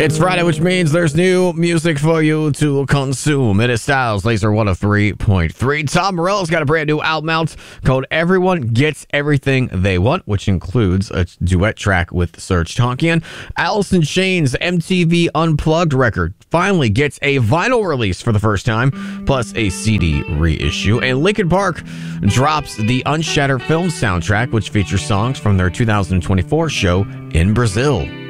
It's Friday, which means there's new music for you to consume. It is Styles, Laser 103.3. Tom Morello's got a brand new album out called Everyone Gets Everything They Want, which includes a duet track with Serge Tankian. Alice in Chains' MTV Unplugged record finally gets a vinyl release for the first time, plus a CD reissue. And Linkin Park drops the Unshattered film soundtrack, which features songs from their 2024 show in Brazil.